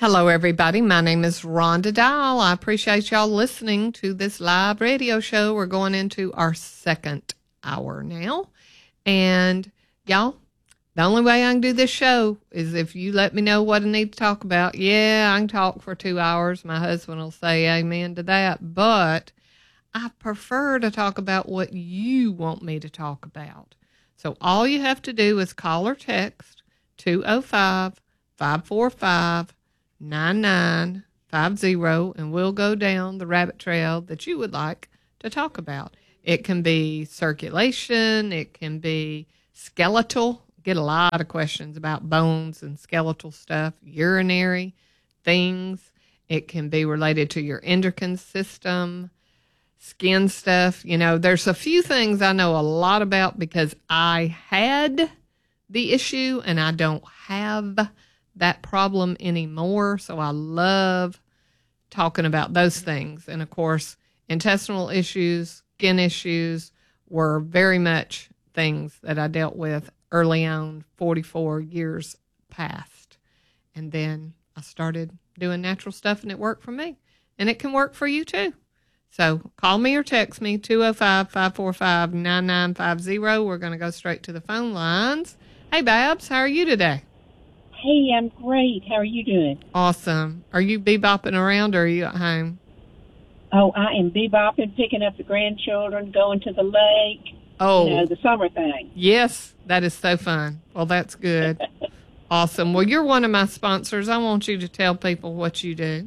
Hello, everybody. My name is Rhonda Dial. I appreciate y'all listening to this live radio show. We're going into our second hour now. And y'all, the only way I can do this show is if you let me know what I need to talk about. Yeah, I can talk for 2 hours. My husband will say amen to that. But I prefer to talk about what you want me to talk about. So all you have to do is call or text 205-545-9950, and we'll go down the rabbit trail that you would like to talk about. It can be circulation. It can be skeletal. Get a lot of questions about bones and skeletal stuff, urinary things. It can be related to your endocrine system, skin stuff. You know, there's a few things I know a lot about because I had the issue and I don't have that problem anymore. So I love talking about those things. And of course, intestinal issues, skin issues were very much things that I dealt with early on, 44 years past. And then I started doing natural stuff and it worked for me. And it can work for you too. So call me or text me, 205-545-9950. We're going to go straight to the phone lines. Hey, Babs, how are you today? Hey, I'm great. How are you doing? Awesome. Are you bebopping around or are you at home? Oh, I am bebopping, picking up the grandchildren, going to the lake. Oh. You know, the summer thing. Yes, that is so fun. Well, that's good. Awesome. Well, you're one of my sponsors. I want you to tell people what you do.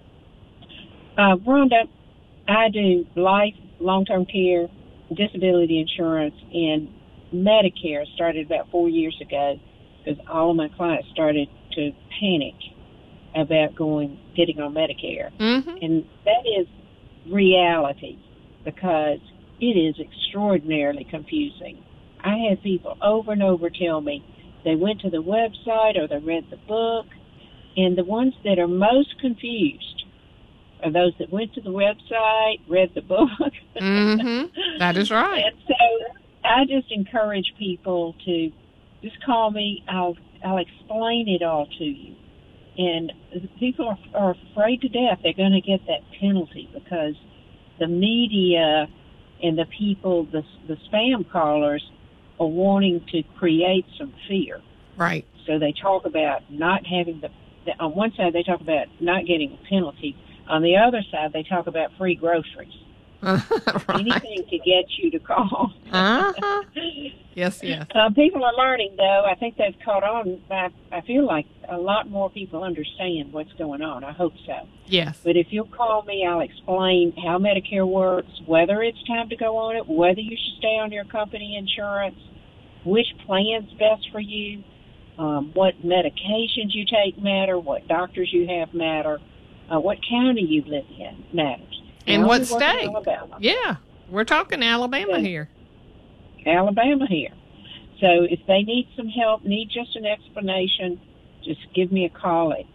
Rhonda, I do life, long-term care, disability insurance, and Medicare. Started about 4 years ago because all of my clients started to panic about getting on Medicare. Mm-hmm. And that is reality because it is extraordinarily confusing. I had people over and over tell me they went to the website or they read the book, and the ones that are most confused are those that went to the website, read the book. Mm-hmm. That is right. And so I just encourage people to just call me. I'll explain it all to you. And people are afraid to death they're going to get that penalty because the media and the people, the spam callers, are wanting to create some fear. Right. So they talk about not having on one side they talk about not getting a penalty. On the other side, they talk about free groceries. Right. Anything to get you to call. Uh-huh. Yes, yes. People are learning, though. I think they've caught on. I feel like a lot more people understand what's going on. I hope so. Yes. But if you'll call me, I'll explain how Medicare works, whether it's time to go on it, whether you should stay on your company insurance, which plan's best for you, what medications you take matter, what doctors you have matter, what county you live in matters. And what state? Yeah, we're talking Alabama here. Alabama here. So if they need some help, need just an explanation, just give me a call at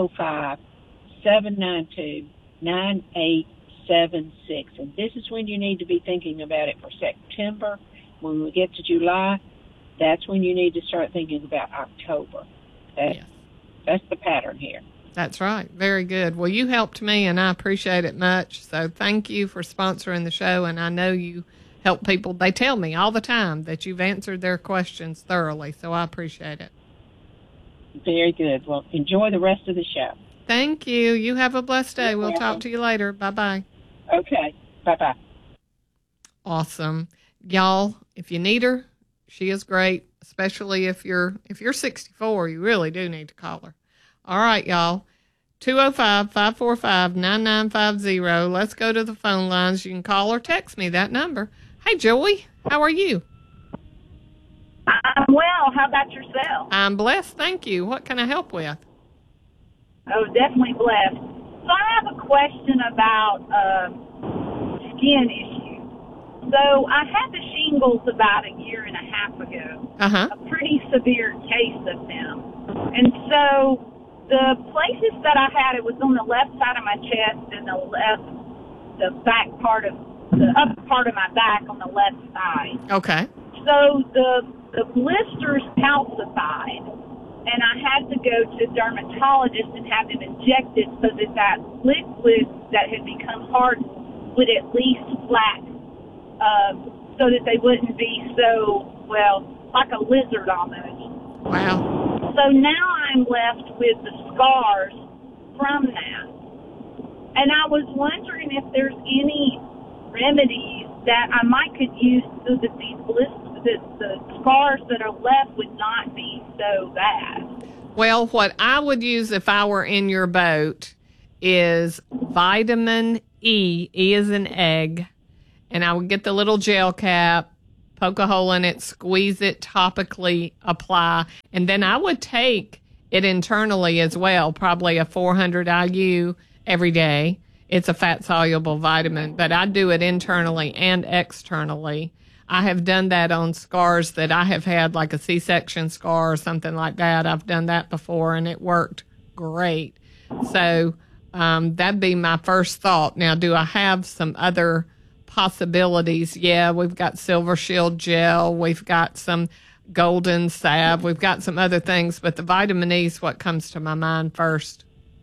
205-792-9876. And this is when you need to be thinking about it for September. When we get to July, that's when you need to start thinking about October. That's the pattern here. That's right. Very good. Well, you helped me, and I appreciate it much. So thank you for sponsoring the show, and I know you help people. They tell me all the time that you've answered their questions thoroughly, so I appreciate it. Very good. Well, enjoy the rest of the show. Thank you. You have a blessed day. We'll talk to you later. Bye-bye. Okay. Bye-bye. Awesome. Y'all, if you need her, she is great, especially if you're 64, you really do need to call her. All right, y'all. 205-545-9950. Let's go to the phone lines. You can call or text me that number. Hey, Joey, how are you? I'm well. How about yourself? I'm blessed, thank you. What can I help with? Oh, definitely blessed. So I have a question about skin issues. So I had the shingles about a year and a half ago, a pretty severe case of them. And so the places that I had, it was on the left side of my chest and the upper part of my back on the left side. Okay. So the blisters calcified, and I had to go to a dermatologist and have them injected so that liquid that had become hardened would at least flat, so that they wouldn't be so, well, like a lizard almost. Wow. So now I'm left with the scars from that. And I was wondering if there's any remedies that I could use so that the scars that are left would not be so bad. Well, what I would use if I were in your boat is vitamin E. E is an egg. And I would get the little gel cap, poke a hole in it, squeeze it, topically apply. And then I would take it internally as well, probably a 400 IU every day. It's a fat-soluble vitamin, but I do it internally and externally. I have done that on scars that I have had, like a C-section scar or something like that. I've done that before, and it worked great. So that'd be my first thought. Now, do I have some other possibilities? Yeah, we've got Silver Shield gel. We've got some golden salve. We've got some other things, but the vitamin E is what comes to my mind first.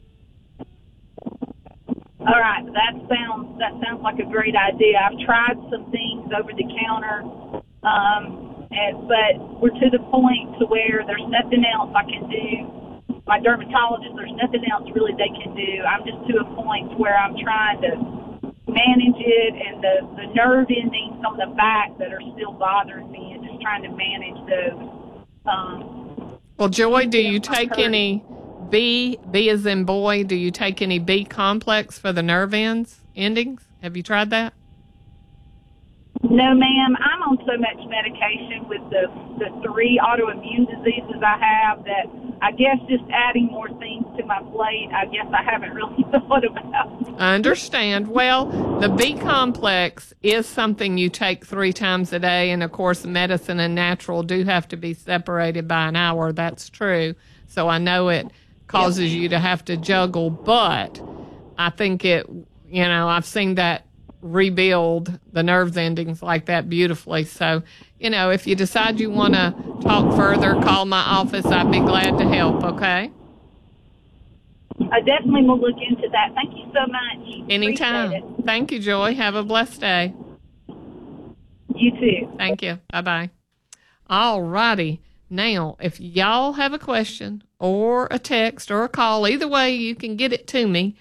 All right, that sounds like a great idea. I've tried some things over the counter, but we're to the point to where there's nothing else I can do. My dermatologist, there's nothing else really they can do. I'm just to a point where I'm trying to manage it, and the nerve endings on the back that are still bothering me, and just trying to manage those. Well, Joy, do you take any B as in boy, do you take any B complex for the nerve endings? Have you tried that? No, ma'am. I'm on so much medication with the 3 autoimmune diseases I have that I guess just adding more things to my plate, I guess I haven't really thought about. I understand. Well, the B complex is something you take 3 times a day, and of course medicine and natural do have to be separated by an hour. That's true. So I know it causes you to have to juggle, but I think I've seen that rebuild the nerve endings like that beautifully. So, if you decide you want to talk further, call my office. I'd be glad to help, okay? I definitely will look into that. Thank you so much. Anytime. Thank you, Joy. Have a blessed day. You too. Thank you. Bye-bye. All righty. Now, if y'all have a question or a text or a call, either way, you can get it to me,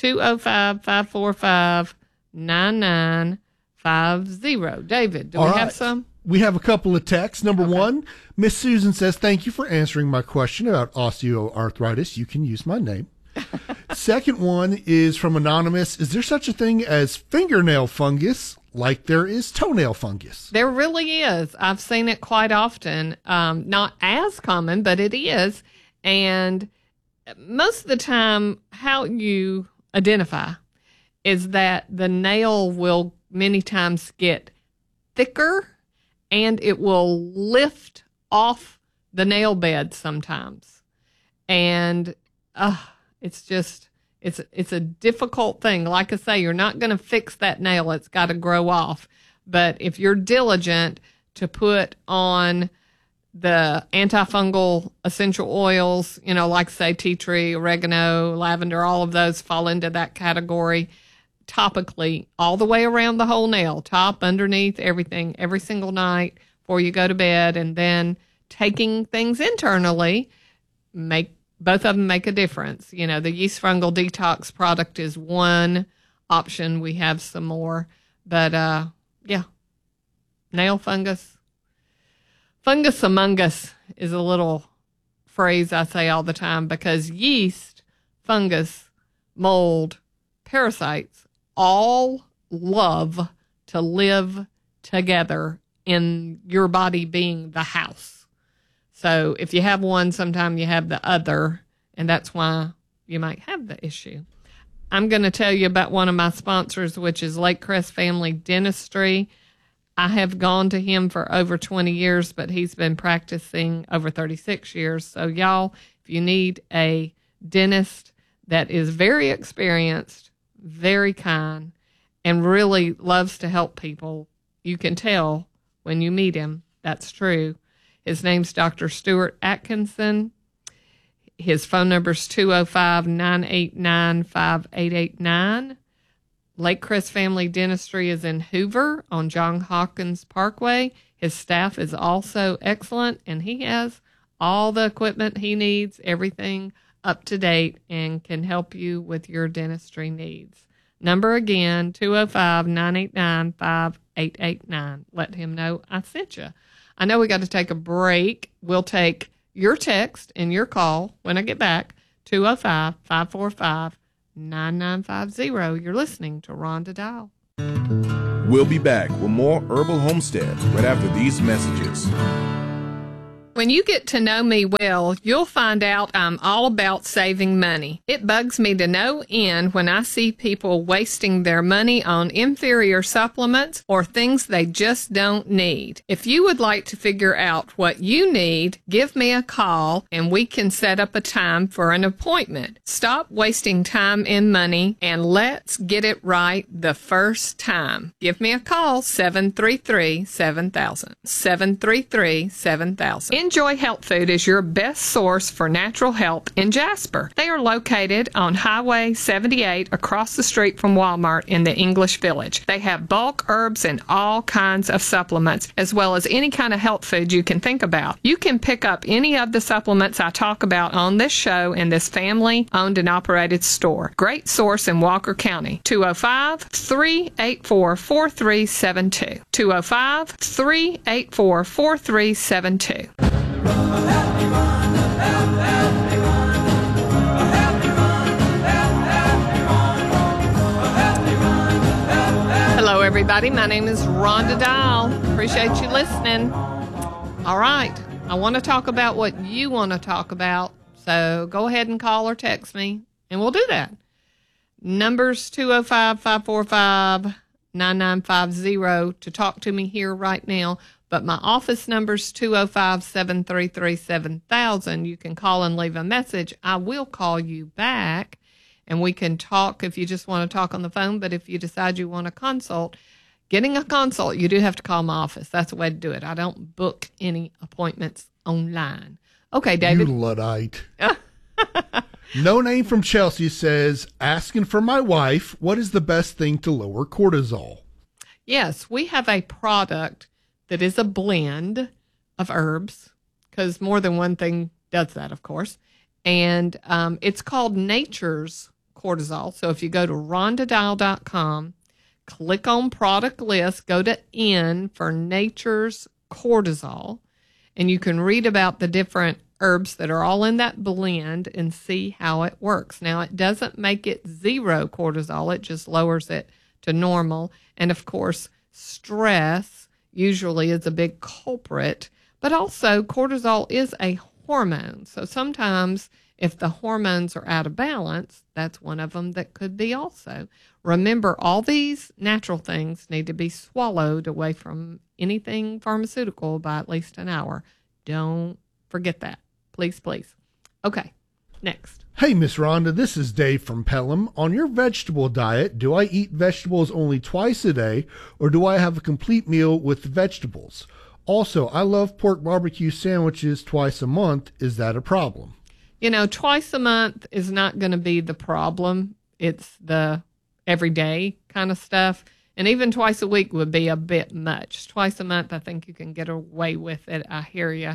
205-545-9950. David, do we have some? We have a couple of texts. Number one, Miss Susan says, thank you for answering my question about osteoarthritis. You can use my name. Second one is from Anonymous. Is there such a thing as fingernail fungus like there is toenail fungus? There really is. I've seen it quite often. Not as common, but it is. And most of the time, how you identify is that the nail will many times get thicker and it will lift off the nail bed sometimes. And it's a difficult thing. Like I say, you're not going to fix that nail. It's got to grow off. But if you're diligent to put on the antifungal essential oils, like say tea tree, oregano, lavender, all of those fall into that category, topically all the way around the whole nail, top, underneath, everything, every single night before you go to bed, and then taking things internally, both of them make a difference. The yeast fungal detox product is one option. We have some more, but nail fungus. Fungus among us is a little phrase I say all the time, because yeast, fungus, mold, parasites all love to live together in your body being the house. So if you have one, sometimes you have the other, and that's why you might have the issue. I'm going to tell you about one of my sponsors, which is Lake Crest Family Dentistry. I have gone to him for over 20 years, but he's been practicing over 36 years. So y'all, if you need a dentist that is very experienced, very kind, and really loves to help people, you can tell when you meet him. That's true. His name's Dr. Stuart Atkinson. His phone number is 205-989-5889. Lake Crest Family Dentistry is in Hoover on John Hawkins Parkway. His staff is also excellent, and he has all the equipment he needs, everything up to date, and can help you with your dentistry needs. Number again, 205-989-5889. Let him know I sent you. I know we got to take a break. We'll take your text and your call when I get back, 205-545-9950. You're listening to Rhonda Dial. We'll be back with more Herbal Homestead right after these messages. When you get to know me well, you'll find out I'm all about saving money. It bugs me to no end when I see people wasting their money on inferior supplements or things they just don't need. If you would like to figure out what you need, give me a call and we can set up a time for an appointment. Stop wasting time and money and let's get it right the first time. Give me a call, 733-7000. 733-7000. Enjoy Health Food is your best source for natural health in Jasper. They are located on Highway 78 across the street from Walmart in the English Village. They have bulk herbs and all kinds of supplements, as well as any kind of health food you can think about. You can pick up any of the supplements I talk about on this show in this family-owned and operated store. Great source in Walker County. 205-384-4372. 205-384-4372. Hello, everybody. My name is Rhonda Dial. Appreciate you listening. All right. I want to talk about what you want to talk about. So go ahead and call or text me, and we'll do that. Number's 205-545-9950 to talk to me here right now. But my office number's 205-733-7000. You can call and leave a message. I will call you back, and we can talk if you just want to talk on the phone. But if you decide you want a consult, getting a consult, you do have to call my office. That's the way to do it. I don't book any appointments online. Okay, David. You Luddite. No Name from Chelsea says, asking for my wife, what is the best thing to lower cortisol? Yes, we have a product that is a blend of herbs, because more than one thing does that, of course. And it's called Nature's Cortisol. So if you go to rhondadial.com, click on product list, go to N for Nature's Cortisol, and you can read about the different herbs that are all in that blend and see how it works. Now, it doesn't make it zero cortisol. It just lowers it to normal. And, of course, stress usually is a big culprit, but also cortisol is a hormone. So sometimes if the hormones are out of balance, that's one of them that could be also. Remember, all these natural things need to be swallowed away from anything pharmaceutical by at least an hour. Don't forget that. Please, please. Okay, next. Hey, Miss Rhonda, this is Dave from Pelham. On your vegetable diet, do I eat vegetables only twice a day, or do I have a complete meal with vegetables? Also, I love pork barbecue sandwiches twice a month. Is that a problem? You know, twice a month is not going to be the problem. It's the everyday kind of stuff. And even twice a week would be a bit much. Twice a month, I think you can get away with it. I hear you.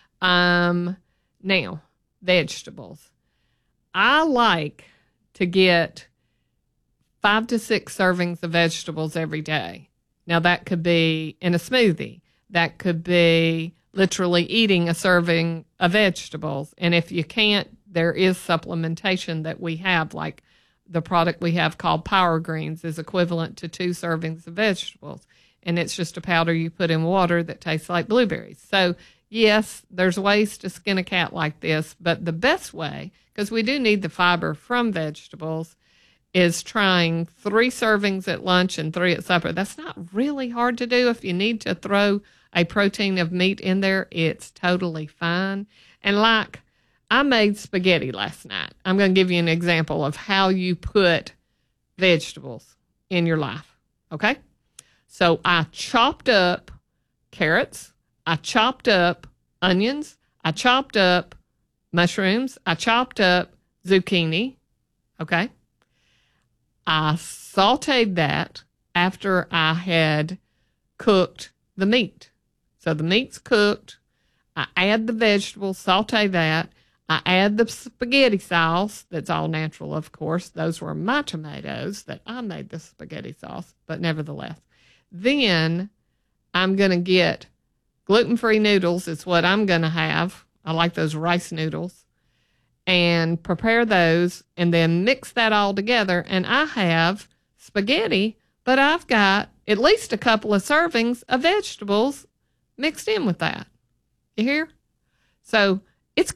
Now, vegetables. I like to get 5 to 6 servings of vegetables every day. Now, that could be in a smoothie. That could be literally eating a serving of vegetables. And if you can't, there is supplementation that we have, like the product we have called Power Greens is equivalent to 2 servings of vegetables. And it's just a powder you put in water that tastes like blueberries. So, yes, there's ways to skin a cat like this, but the best way, because we do need the fiber from vegetables, is trying 3 servings at lunch and 3 at supper. That's not really hard to do. If you need to throw a protein of meat in there, it's totally fine. And like I made spaghetti last night. I'm going to give you an example of how you put vegetables in your life. Okay? So I chopped up carrots. I chopped up onions. I chopped up mushrooms. I chopped up zucchini. Okay. I sauteed that after I had cooked the meat. So the meat's cooked. I add the vegetables, saute that. I add the spaghetti sauce. That's all natural, of course. Those were my tomatoes that I made the spaghetti sauce, but nevertheless. Then I'm going to get gluten-free noodles. It's what I'm going to have. I like those rice noodles. And prepare those and then mix that all together. And I have spaghetti, but I've got at least a couple of servings of vegetables mixed in with that. You hear? So